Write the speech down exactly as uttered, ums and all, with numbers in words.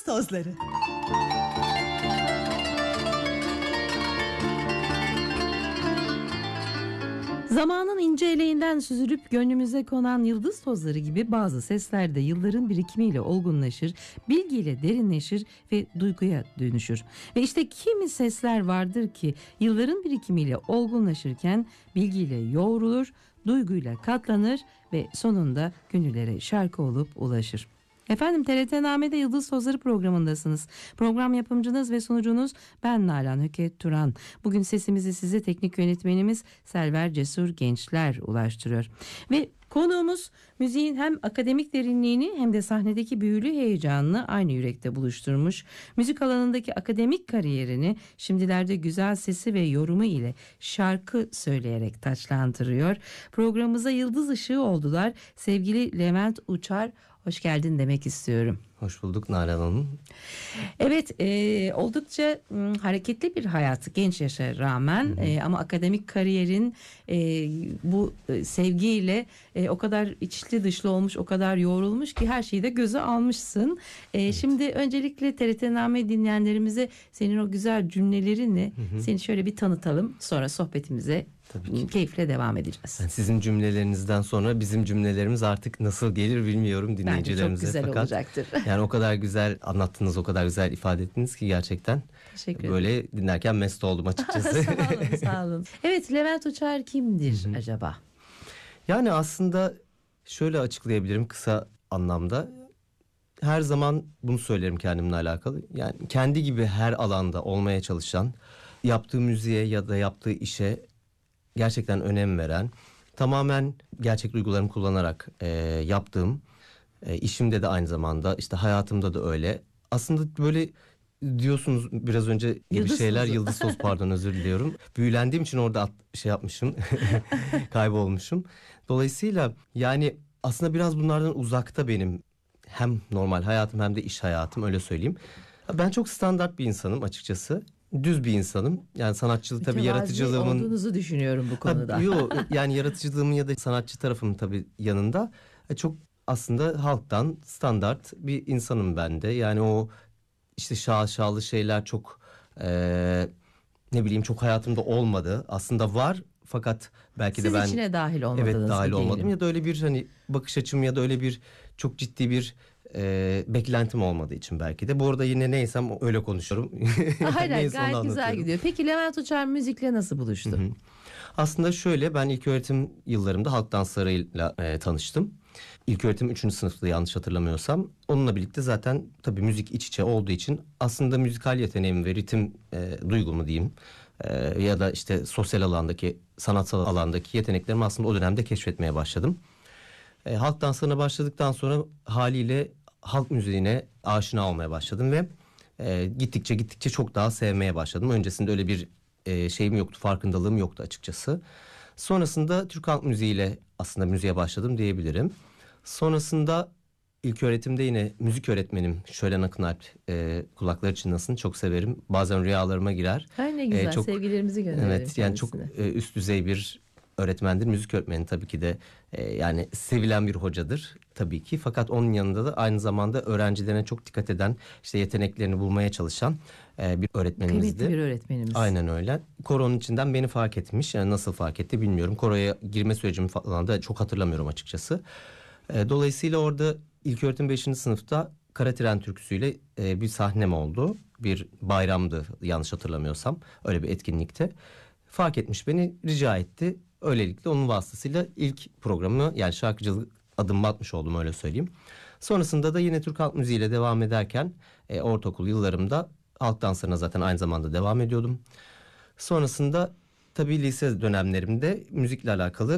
Tozları. Zamanın ince eleğinden süzülüp gönlümüze konan yıldız tozları gibi bazı sesler de yılların birikimiyle olgunlaşır, bilgiyle derinleşir ve duyguya dönüşür. Ve işte kimi sesler vardır ki yılların birikimiyle olgunlaşırken bilgiyle yoğrulur, duyguyla katlanır ve sonunda gönüllere şarkı olup ulaşır. Efendim T R T Name'de Yıldız Tozları programındasınız. Program yapımcınız ve sunucunuz ben Nalan Höket Turan. Bugün sesimizi size teknik yönetmenimiz Selver Cesur Gençler ulaştırıyor. Ve konuğumuz müziğin hem akademik derinliğini hem de sahnedeki büyülü heyecanını aynı yürekte buluşturmuş. Müzik alanındaki akademik kariyerini şimdilerde güzel sesi ve yorumu ile şarkı söyleyerek taçlandırıyor. Programımıza yıldız ışığı oldular. Sevgili Levent Uçar, hoş geldin demek istiyorum. Hoş bulduk Nalan Hanım. Evet, e, oldukça m, hareketli bir hayat genç yaşa rağmen e, ama akademik kariyerin e, bu e, sevgiyle e, o kadar içli dışlı olmuş, o kadar yoğrulmuş ki her şeyi de göze almışsın. E, evet. Şimdi öncelikle T R T Name dinleyenlerimize senin o güzel cümlelerinle hı hı. seni şöyle bir tanıtalım, sonra sohbetimize keyifle devam edeceğiz. Yani sizin cümlelerinizden sonra bizim cümlelerimiz artık nasıl gelir bilmiyorum dinleyicilerimize. Bence çok güzel Fakat olacaktır. Yani o kadar güzel anlattınız, o kadar güzel ifade ettiniz ki gerçekten böyle dinlerken mest oldum açıkçası. Sağ olun, sağ olun. Evet, Levent Uçar kimdir Hı-hı. acaba? Yani aslında şöyle açıklayabilirim kısa anlamda. Her zaman bunu söylerim kendimle alakalı. Yani kendi gibi her alanda olmaya çalışan, yaptığı müziğe ya da yaptığı işe gerçekten önem veren, tamamen gerçek duygularımı kullanarak e, yaptığım, e, işimde de aynı zamanda, işte hayatımda da öyle. Aslında böyle diyorsunuz biraz önce gibi yıldız şeyler, tozu. yıldız toz pardon özür diliyorum. Büyülendiğim için orada at, şey yapmışım, kaybolmuşum. Dolayısıyla yani aslında biraz bunlardan uzakta benim hem normal hayatım hem de iş hayatım, öyle söyleyeyim. Ben çok standart bir insanım açıkçası. Düz bir insanım. Yani sanatçılık tabii yaratıcılığımın olduğunuzu düşünüyorum bu konuda. Yok yani yaratıcılığımın ya da sanatçı tarafımın tabii yanında çok aslında halktan standart bir insanım ben de. Yani o işte şaşalı şeyler çok e, ne bileyim çok hayatımda olmadı. Aslında var fakat belki Siz de ben içine dahil olmadınız. Evet dahil olmadım diyelim. ya da öyle bir hani bakış açım ya da öyle bir çok ciddi bir e, beklentim olmadığı için belki de. Bu arada yine neysem öyle konuşuyorum. Hayır hayır gayet güzel gidiyor. Peki Levent Uçar müzikle nasıl buluştu? Hı hı. Aslında şöyle, ben ilköğretim yıllarımda halk danslarıyla e, tanıştım. İlköğretim üçüncü sınıfta yanlış hatırlamıyorsam. Onunla birlikte zaten tabii müzik iç içe olduğu için aslında müzikal yeteneğim ve ritim e, duygumu diyeyim e, ya da işte sosyal alandaki, sanatsal alandaki yeteneklerimi aslında o dönemde keşfetmeye başladım. E, halk danslarına başladıktan sonra haliyle halk müziğine aşina olmaya başladım ve e, gittikçe gittikçe çok daha sevmeye başladım. Öncesinde öyle bir e, şeyim yoktu, farkındalığım yoktu açıkçası. Sonrasında Türk halk müziğiyle aslında müziğe başladım diyebilirim. Sonrasında ilköğretimde yine müzik öğretmenim Şölen Akınalp, e, kulakları çınlasın, çok severim. Bazen rüyalarıma girer. Ay ne güzel, e, çok, sevgilerimizi gönderelim. Evet yani çok e, üst düzey bir öğretmendir. Müzik öğretmeni tabii ki de e, yani sevilen bir hocadır tabii ki. Fakat onun yanında da aynı zamanda öğrencilerine çok dikkat eden, işte yeteneklerini bulmaya çalışan e, bir öğretmenimizdi. Kıymetli bir öğretmenimiz. Aynen öyle. Koronun içinden beni fark etmiş. Yani nasıl fark etti bilmiyorum. Koroya girme sürecimi falan da çok hatırlamıyorum açıkçası. E, dolayısıyla orada ilköğretim beşinci sınıfta Kara Tren türküsüyle e, bir sahnem oldu. Bir bayramdı yanlış hatırlamıyorsam. Öyle bir etkinlikte. Fark etmiş beni, rica etti. Öylelikle onun vasıtasıyla ilk programı, yani şarkıcılık adımımı atmış oldum, öyle söyleyeyim. Sonrasında da yine Türk halk müziğiyle devam ederken e, ortaokul yıllarımda halk danslarına zaten aynı zamanda devam ediyordum. Sonrasında tabii lise dönemlerimde müzikle alakalı